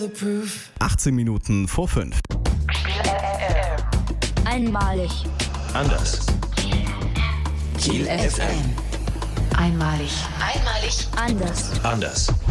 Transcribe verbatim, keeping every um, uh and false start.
achtzehn Minuten vor fünf. Einmalig. Anders. Kiel F M. Einmalig. Einmalig. Anders. Anders.